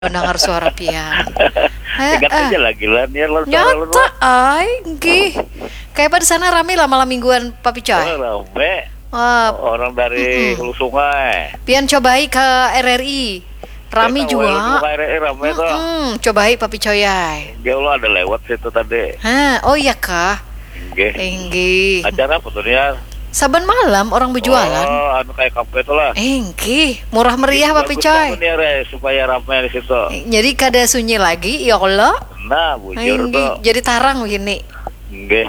Mendengar suara pian. Ingat aja lagi lah, nih lo suara lo. Nyata ay, nggih. Kayak pada sana rame lah malam mingguan Papi Coy. Rame. Wah, Orang dari Hulu Sungai. pian cobai ke RRI. Rame juga. Rame tuh. Cobai Papi Coy ay. Dia lo ada lewat situ tadi. Oh iya kah? Nggih. Enggih. Acara apa tuh ya? Saban malam orang berjualan. Oh, anu kayak kafe itu lah. Enggih, murah meriah Papi Coy. Supaya ramai di situ. Jadi kada sunyi lagi, ya Allah. Nah, bujur tuh. Jadi tarang begini. Nggih.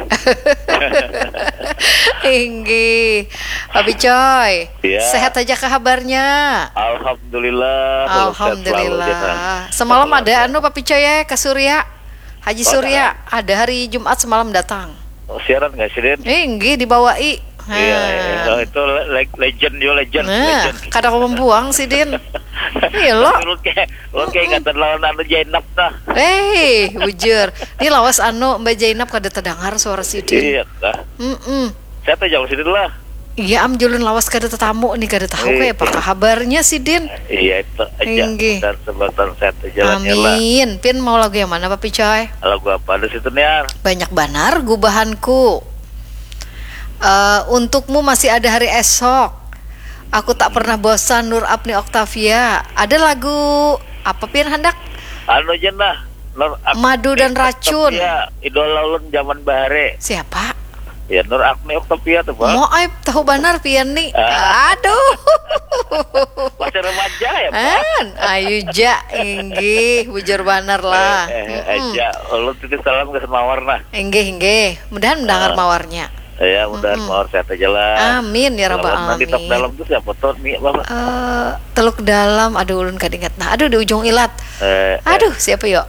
Enggih. Papi Coy. Iya. Sehat aja kabarnya. Alhamdulillah. Alhamdulillah. Semalam ada anu Papi Coy ya ke Surya. Haji Surya ada hari Jumat semalam datang. Oh, siaran nggak sih, Din? Enggih dibawai. Iya, itu legend yo legend. Kadang membuang sih Din. Iya lo. Lo kayak kata lawan anu Jainab tah. Bujur. Ini lawas anu Mbak Jainab kada terdengar suara si Din. Iya tah. Saya teh jauh sini lah. Iya julun lawas kada tetamu nih kada tahu kayak apa kabarnya si Din. Iya itu aja. Dan sebentar saya jalannya lah. Amin. Pin mau lagu yang mana Papi Coy? Lagu apa ada situ nih? Banyak banar gubahanku. Untukmu masih ada hari esok. Aku tak pernah bosan Nur Apni Octavia. Ada lagu apa pian hendak? Anu jenah. Madu dan Racun. Iya, idola ulun zaman bahare. Siapa? Ya Nur Apni Octavia tuh, Pak. Mau aib tahu banar pian nih. Aduh. Masih remaja ya, Pak. Ayu ja inggih bujur banar lah. Aja, ulun titip salam ke Semawar nah. Inggih. Mudahan mendengar mawarnya. Ya, mudah mawar sehat aja lah. Amin ya rabbal alamin. Di top dalam tuh siapa tuh nih, Bapak? Teluk dalam, aduh ulun kadingat. Nah, aduh di ujung ilat. Aduh, siapa yuk?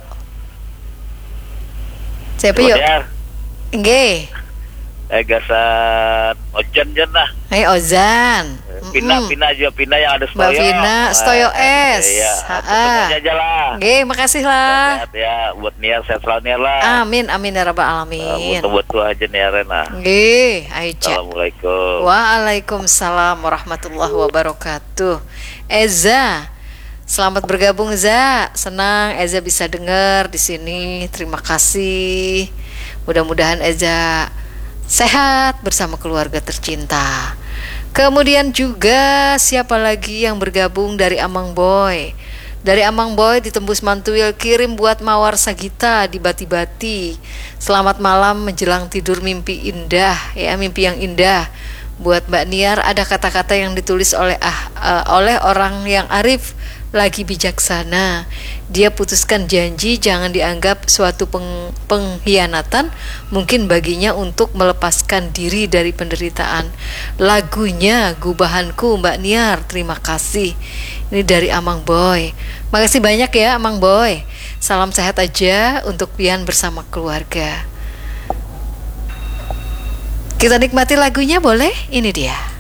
Siapa yuk? Nggih. Gasan Ojan jenah. Ozan. Pina yang ada Stoyo. Mbak Vina, Stoyo S. Iya. Aja lah. Nggih, makasih lah. Sehat ya, buat niat sehat selalu niat lah. Amin ya rabbal alamin. Buat aja niat Rena. Nggih, Aica. Assalamualaikum. Waalaikumsalam warahmatullahi wabarakatuh. Eza, selamat bergabung Eza. Senang Eza bisa dengar di sini. Terima kasih. Mudah-mudahan Eza sehat bersama keluarga tercinta. Kemudian juga siapa lagi yang bergabung dari Amang Boy? Dari Amang Boy ditembus Mantuil kirim buat Mawar Sagita di Bati-Bati. Selamat malam menjelang tidur mimpi indah ya, mimpi yang indah. Buat Mbak Niar ada kata-kata yang ditulis oleh orang yang arif lagi bijaksana. Dia putuskan janji jangan dianggap suatu pengkhianatan, mungkin baginya untuk melepaskan diri dari penderitaan. Lagunya Gubahanku Mbak Niar, terima kasih. Ini dari Amang Boy. Makasih banyak ya Amang Boy. Salam sehat aja untuk pian bersama keluarga. Kita nikmati lagunya boleh? Ini dia.